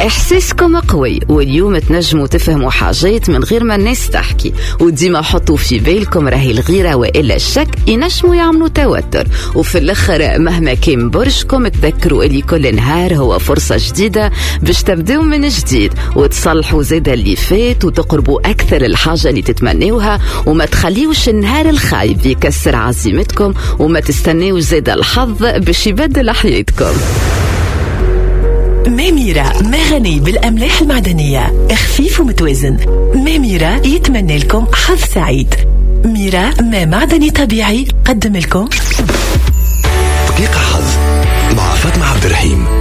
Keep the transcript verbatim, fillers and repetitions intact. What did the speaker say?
إحساسكم قوي، واليوم تنجموا تفهموا حاجات من غير ما الناس تحكي، وديما حطوا في بالكم راهي الغيرة وإلا الشك ينجموا يعملوا توتر. وفي الآخر مهما كان برشكم تذكروا اللي كل نهار هو فرصة جديدة باش تبدأوا من جديد وتصلحوا زيادة اللي فات وتقربوا أكثر الحاجة اللي تتمنوها، وما تخليوش النهار الخايب يكسر عزيمتكم، وما تستنيوش زيادة الحظ باش يبدل حياتكم. ماميرا ما غني بالأملاح المعدنية، خفيف ومتوازن. ماميرا يتمنى لكم حظ سعيد. ميرا ما معدني طبيعي قدم لكم دقيقة حظ مع فاطمة عبد الرحيم.